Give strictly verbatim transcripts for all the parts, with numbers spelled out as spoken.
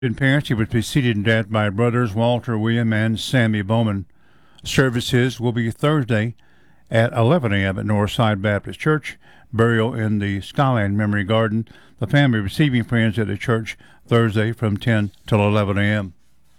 In parents, he was preceded in death by brothers Walter, William, and Sammy Bowman. Services will be Thursday at eleven a.m. at Northside Baptist Church. Burial in the Skyline Memory Garden. The family receiving friends at the church Thursday from ten till eleven a.m.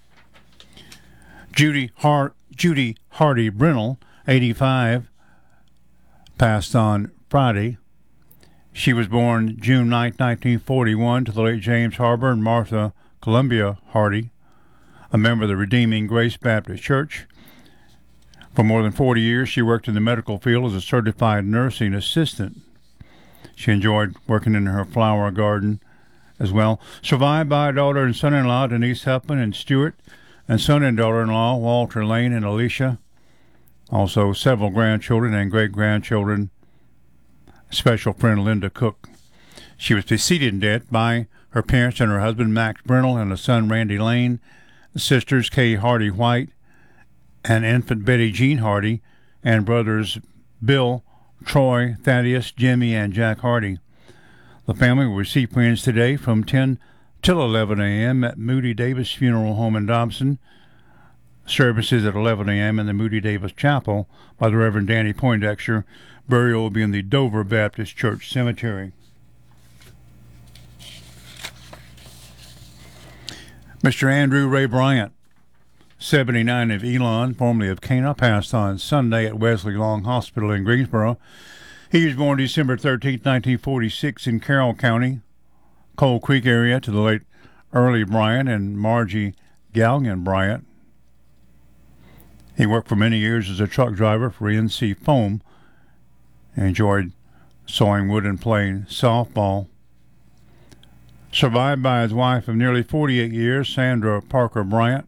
Judy Hart, Judy Hardy Brennell, eighty-five, passed on Friday. She was born June ninth, nineteen forty-one, to the late James Harbor and Martha Columbia Hardy, a member of the Redeeming Grace Baptist Church. For more than forty years, she worked in the medical field as a certified nursing assistant. She enjoyed working in her flower garden as well. Survived by a daughter and son-in-law, Denise Huffman and Stewart, and son and daughter-in-law, Walter Lane and Alicia. Also, several grandchildren and great-grandchildren. Special friend Linda Cook. She was preceded in death by her parents and her husband, Max Brennell, and a son, Randy Lane, sisters, Kay Hardy White, and infant Betty Jean Hardy, and brothers Bill, Troy, Thaddeus, Jimmy, and Jack Hardy. The family will receive friends today from ten till eleven a.m. at Moody Davis Funeral Home in Dobson. Services at eleven a.m. in the Moody Davis Chapel by the Reverend Danny Poindexter. Burial will be in the Dover Baptist Church Cemetery. Mister Andrew Ray Bryant, seventy-nine, of Elon, formerly of Cana, passed on Sunday at Wesley Long Hospital in Greensboro. He was born December thirteenth, nineteen forty-six in Carroll County, Coal Creek area, to the late Early Bryant and Margie Gallion Bryant. He worked for many years as a truck driver for N C Foam and enjoyed sawing wood and playing softball. Survived by his wife of nearly forty-eight years, Sandra Parker Bryant.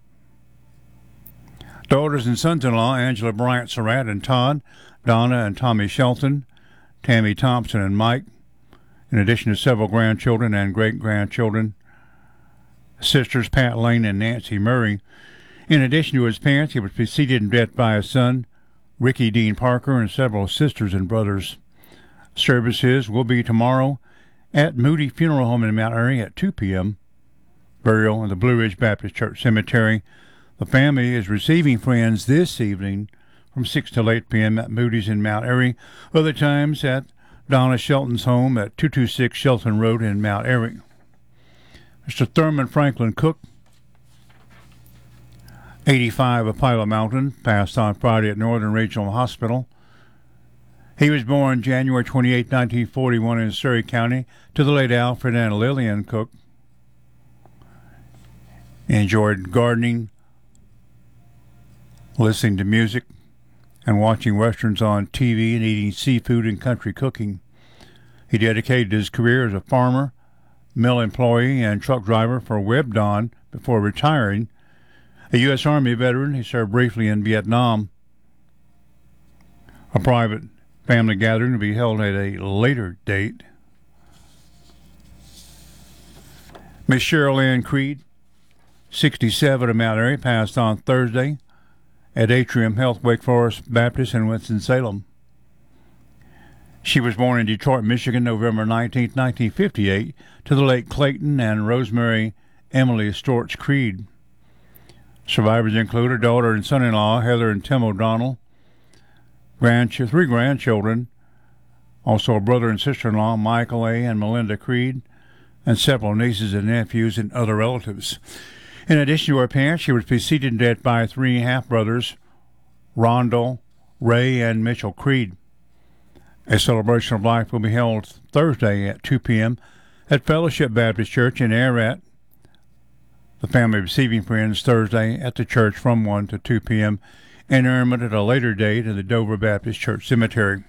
Daughters and sons-in-law, Angela Bryant Surratt and Todd, Donna and Tommy Shelton, Tammy Thompson and Mike, in addition to several grandchildren and great-grandchildren. Sisters Pat Lane and Nancy Murray. In addition to his parents, he was preceded in death by his son, Ricky Dean Parker, and several sisters and brothers. Services will be tomorrow at Moody Funeral Home in Mount Airy at two p.m. Burial in the Blue Ridge Baptist Church Cemetery. The family is receiving friends this evening from six till eight p.m. at Moody's in Mount Airy. Other times at Donna Shelton's home at two twenty-six Shelton Road in Mount Airy. Mister Thurman Franklin Cook, eighty-five, of Pilot Mountain, passed on Friday at Northern Regional Hospital. He was born January twenty-eighth, nineteen forty-one in Surrey County to the late Alfred and Lillian Cook. He enjoyed gardening, listening to music, and watching westerns on T V and eating seafood and country cooking. He dedicated his career as a farmer, mill employee, and truck driver for Webdon before retiring. A U S Army veteran, he served briefly in Vietnam. A private family gathering to be held at a later date. Miss Cheryl Ann Creed, sixty-seven, of Mount Airy, passed on Thursday at Atrium Health Wake Forest Baptist in Winston-Salem. She was born in Detroit, Michigan, November nineteenth, nineteen fifty-eight, to the late Clayton and Rosemary Emily Storch Creed. Survivors include a daughter and son-in-law, Heather and Tim O'Donnell, grandch- three grandchildren, also a brother and sister-in-law, Michael A. and Melinda Creed, and several nieces and nephews and other relatives. In addition to her parents, she was preceded in death by three half-brothers, Rondell, Ray, and Mitchell Creed. A celebration of life will be held Thursday at two p.m. at Fellowship Baptist Church in Ararat. The family receiving friends Thursday at the church from one to two p.m. and interment at a later date in the Dover Baptist Church Cemetery.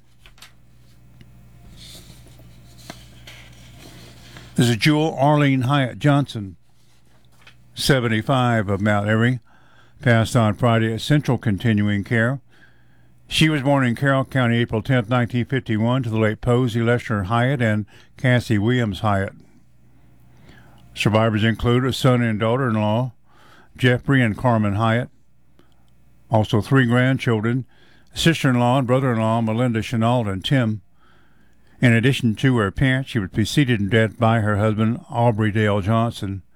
This is Jewel Arlene Hyatt Johnson, seventy-five, of Mount Airy, passed on Friday at Central Continuing Care. She was born in Carroll County April tenth, nineteen fifty-one, to the late Posey Lester Hyatt and Cassie Williams Hyatt. Survivors include a son and daughter-in-law, Jeffrey and Carmen Hyatt. Also three grandchildren, sister-in-law and brother-in-law, Melinda Chenault and Tim. In addition to her parents, she was preceded in death by her husband, Aubrey Dale Johnson.